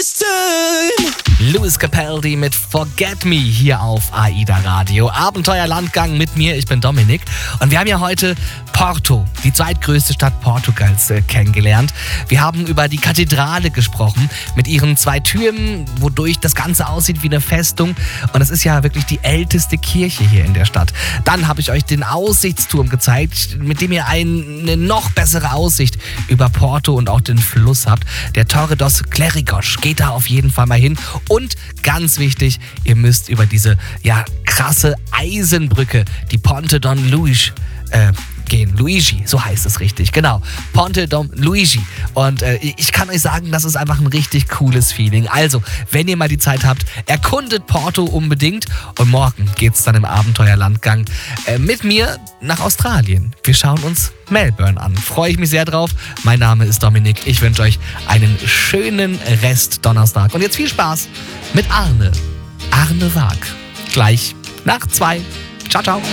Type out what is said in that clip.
this time. Lewis Capaldi mit Forget Me hier auf AIDA Radio. Abenteuerlandgang mit mir, ich bin Dominik. Und wir haben ja heute Porto, die zweitgrößte Stadt Portugals, kennengelernt. Wir haben über die Kathedrale gesprochen, mit ihren 2 Türmen, wodurch das Ganze aussieht wie eine Festung. Und es ist ja wirklich die älteste Kirche hier in der Stadt. Dann habe ich euch den Aussichtsturm gezeigt, mit dem ihr eine noch bessere Aussicht über Porto und auch den Fluss habt. Der Torre dos Clérigos, geht da auf jeden Fall mal hin. Und ganz wichtig, ihr müsst über diese krasse Eisenbrücke, die Ponte Don Luigi, gehen. Luigi, so heißt es richtig, genau. Ponte Don Luigi. Und ich kann euch sagen, das ist einfach ein richtig cooles Feeling. Also, wenn ihr mal die Zeit habt, erkundet Porto unbedingt. Und morgen geht's dann im Abenteuerlandgang mit mir nach Australien. Wir schauen uns Melbourne an. Freue ich mich sehr drauf. Mein Name ist Dominik. Ich wünsche euch einen schönen Rest Donnerstag. Und jetzt viel Spaß mit Arne. Arne Waag. Gleich nach 2. Ciao, ciao.